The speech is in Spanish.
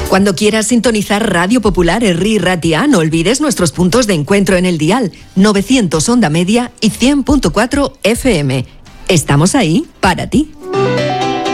Cuando quieras sintonizar Radio Popular Herri Ratia, no olvides nuestros puntos de encuentro en el dial 900 onda media y 100.4 FM. Estamos ahí para ti.